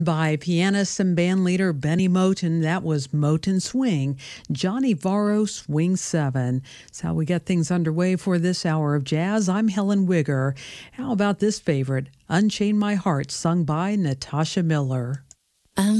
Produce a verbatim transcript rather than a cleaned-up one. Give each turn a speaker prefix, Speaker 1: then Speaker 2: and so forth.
Speaker 1: By pianist and band leader Benny Moten. That was Moten Swing, Johnny Varro Swing seven. That's how we get things underway for this hour of jazz. I'm Helen Wigger. How about this favorite, Unchain My Heart, sung by Natasha Miller.